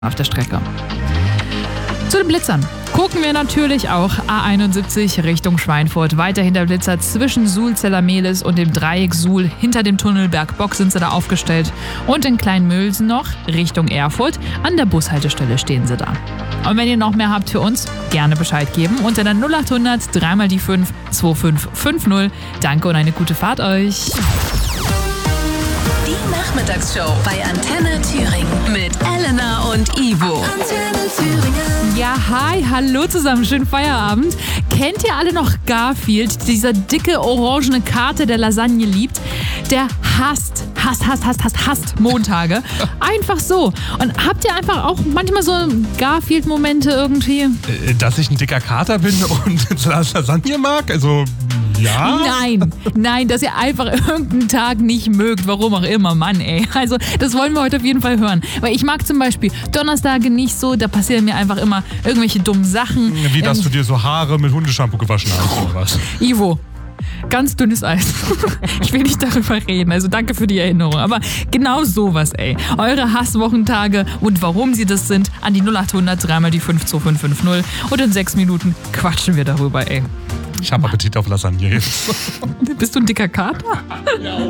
auf der Strecke. Zu den Blitzern gucken wir natürlich auch A71 Richtung Schweinfurt. Weiterhin der Blitzer zwischen Suhl-Zellermehlis und dem Dreieck Suhl. Hinter dem Tunnel Bergbock sind sie da aufgestellt. Und in Kleinmülsen noch Richtung Erfurt. An der Bushaltestelle stehen sie da. Und wenn ihr noch mehr habt für uns, gerne Bescheid geben. Unter der 0800 3 mal die 5 2550. Danke und eine gute Fahrt euch. Die Nachmittagsshow bei Antenne Thüringen mit Elena und Ivo. Antenne Thüringen. Ja, hi, hallo zusammen, schönen Feierabend. Kennt ihr alle noch Garfield, dieser dicke orangene Kater, der Lasagne liebt? Der hasst Montage. Einfach so. Und habt ihr einfach auch manchmal so Garfield-Momente irgendwie? Dass ich ein dicker Kater bin und Lasagne mag? Also, ja? Nein, dass ihr einfach irgendeinen Tag nicht mögt, warum auch immer, Mann, ey. Also, das wollen wir heute auf jeden Fall hören. Weil ich mag zum Beispiel Donnerstage nicht so, da passieren mir einfach immer irgendwelche dummen Sachen. Wie, dass du dir so Haare mit Hundeshampoo gewaschen hast oder was? Ivo. Ganz dünnes Eis. Ich will nicht darüber reden, also danke für die Erinnerung. Aber genau sowas, ey. Eure Hasswochentage und warum sie das sind, an die 0800 3 mal die 5 2550. Und in 6 Minuten quatschen wir darüber, ey. Ich habe Appetit auf Lasagne jetzt. Bist du ein dicker Kater? Ja.